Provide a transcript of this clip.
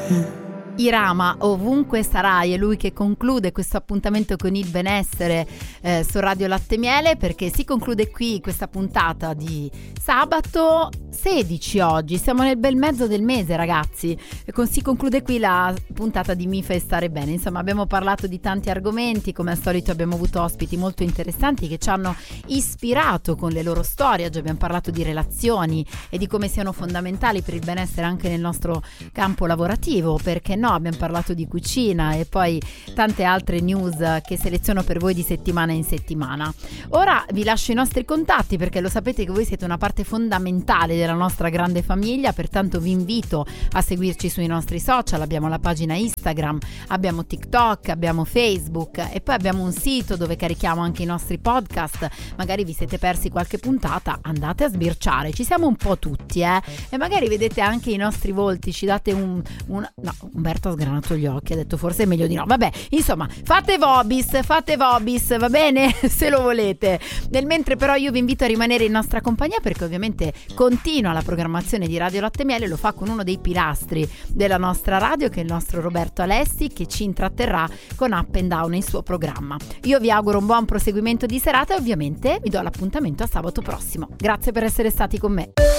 Irama, ovunque sarai, è lui che conclude questo appuntamento con il benessere su Radio Latte Miele, perché si conclude qui questa puntata di sabato 16 oggi, siamo nel bel mezzo del mese ragazzi, si conclude qui la puntata di Mi fai stare bene. Insomma, abbiamo parlato di tanti argomenti, come al solito abbiamo avuto ospiti molto interessanti che ci hanno ispirato con le loro storie. Oggi abbiamo parlato di relazioni e di come siano fondamentali per il benessere anche nel nostro campo lavorativo, perché no, abbiamo parlato di cucina e poi tante altre news che seleziono per voi di settimana in settimana. Ora vi lascio i nostri contatti, perché lo sapete che voi siete una parte fondamentale della nostra grande famiglia, pertanto vi invito a seguirci sui nostri social. Abbiamo la pagina Instagram, abbiamo TikTok, abbiamo Facebook e poi abbiamo un sito dove carichiamo anche i nostri podcast. Magari vi siete persi qualche puntata, andate a sbirciare, ci siamo un po' tutti e magari vedete anche i nostri volti, ci date no, Umberto ha sgranato gli occhi, ha detto forse è meglio di no, vabbè, insomma fate vobis, va bene, se lo volete. Nel mentre però io vi invito a rimanere in nostra compagnia, perché ovviamente continua la programmazione di Radio Latte Miele, lo fa con uno dei pilastri della nostra radio, che è il nostro Roberto Alessi, che ci intratterrà con Up and Down, il suo programma. Io vi auguro un buon proseguimento di serata e ovviamente vi do l'appuntamento a sabato prossimo. Grazie per essere stati con me.